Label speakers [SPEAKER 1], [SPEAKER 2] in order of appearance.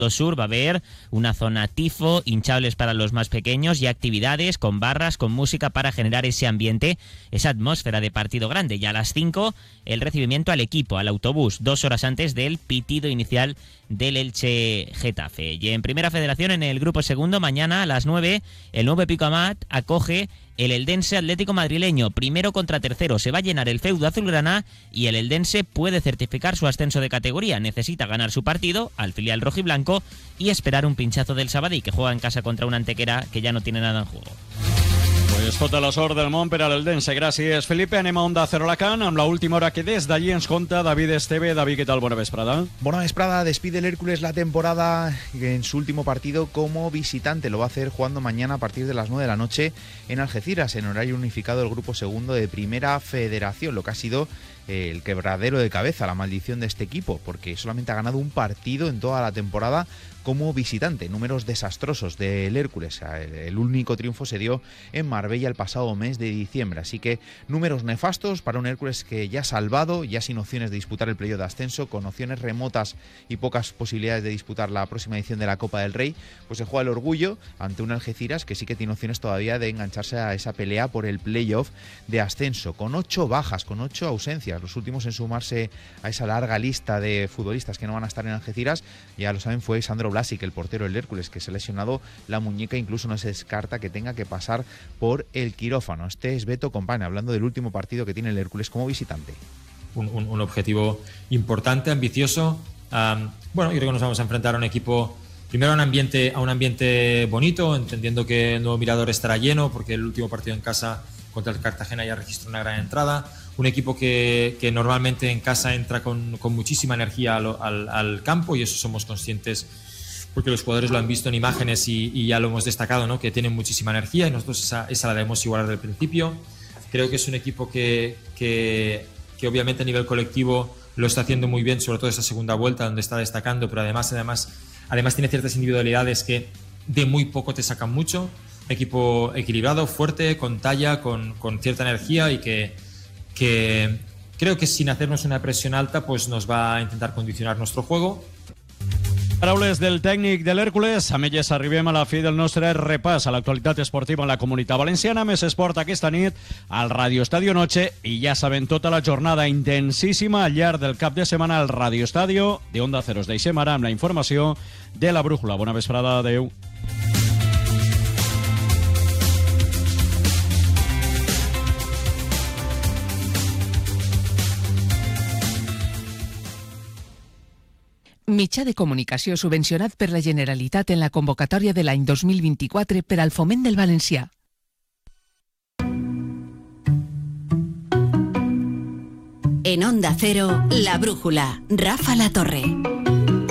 [SPEAKER 1] Sur va a haber una zona tifo, hinchables para los más pequeños y actividades con barras, con música para generar ese ambiente, esa atmósfera de partido grande. Y a las 5 el recibimiento al equipo, al autobús, 2 horas antes del pitido inicial del Elche Getafe. Y en Primera Federación, en el grupo segundo, mañana a las 9 el 9 Pico Amat acoge el Eldense Atlético Madrileño, primero contra tercero. Se va a llenar el feudo azulgrana y el Eldense puede certificar su ascenso de categoría. Necesita ganar su partido al filial rojiblanco y esperar un pinchazo del Sabadell, que juega en casa contra una Antequera que ja no tiene nada en juego.
[SPEAKER 2] Pues tota la sort del món per a l'Eldense. Gràcies, Felipe. Anem a Onda Cero Alacant amb l'última hora que des d'allí ens conta David Esteve. David, ¿qué tal? Buena vesprada.
[SPEAKER 3] Buena vesprada. Despide el Hércules la temporada en su último partido como visitante. Lo va a hacer jugando mañana a partir de las 9 de la noche en Algeciras, en horario unificado, el grupo segundo de Primera Federación, lo que ha sido el quebradero de cabeza, la maldición de este equipo, porque solamente ha ganado un partido en toda la temporada como visitante. Números desastrosos del Hércules. El único triunfo se dio en Marbella el pasado mes de diciembre, así que números nefastos para un Hércules que ya salvado, ya sin opciones de disputar el playoff de ascenso, con opciones remotas y pocas posibilidades de disputar la próxima edición de la Copa del Rey. Pues se juega el orgullo ante un Algeciras que sí que tiene opciones todavía de engancharse a esa pelea por el playoff de ascenso, con 8 bajas, con 8 ausencias, los últimos en sumarse a esa larga lista de futbolistas que no van a estar en Algeciras. Ya lo saben, fue Sandro Blasic, el portero del Hércules, que se ha lesionado la muñeca. Incluso no se descarta que tenga que pasar por el quirófano. Este es Beto Company, hablando del último partido que tiene el Hércules como visitante.
[SPEAKER 4] Un objetivo importante, ambicioso. Bueno, yo creo que nos vamos a enfrentar a un equipo, primero a un ambiente bonito, entendiendo que el nuevo Mirador estará lleno, porque el último partido en casa contra el Cartagena ya registró una gran entrada. Un equipo que normalmente en casa entra con muchísima energía al campo, y eso somos conscientes porque los jugadores lo han visto en imágenes y ya lo hemos destacado, ¿no? Que tienen muchísima energía, y nosotros esa la debemos igualar desde el principio. Creo que es un equipo que obviamente a nivel colectivo lo está haciendo muy bien, sobre todo esa segunda vuelta donde está destacando, pero además tiene ciertas individualidades que de muy poco te sacan mucho. Un equipo equilibrado, fuerte, con talla, con cierta energía, y que creo que sin hacernos una presión alta pues nos va a intentar condicionar nuestro juego.
[SPEAKER 2] Paraules del tècnic de l'Hèrcules. Amb elles arribem a la fi del nostre repàs a l'actualitat esportiva en la Comunitat Valenciana. Més esport aquesta nit al Radio Estadio Noche, i ja saben, tota la jornada intensíssima al llarg del cap de setmana al Radio Estadio de Onda Cero. Us deixem ara amb la informació de la Brújula. Bona vesprada, adeu.
[SPEAKER 5] Mitjà de comunicació subvencionat per la Generalitat en la convocatòria de l'any 2024 per al foment del valencià.
[SPEAKER 6] En Onda Cero, La Brújula, Rafa La Torre.